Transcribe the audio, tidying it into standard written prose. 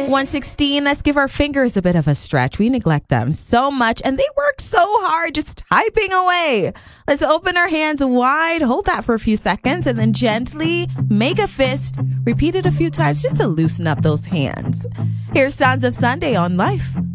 116, let's give our fingers a bit of a stretch. We neglect them so much and they work so hard just typing away. Let's open our hands wide, hold that for a few seconds, and then gently make a fist. Repeat it a few times just to loosen up those hands. Here's Sounds of Sunday on Life.